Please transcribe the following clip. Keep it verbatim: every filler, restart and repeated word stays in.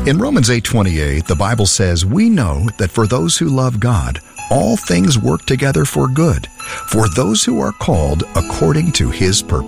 In Romans eight twenty-eight, the Bible says, "We know that for those who love God, all things work together for good, for those who are called according to His purpose."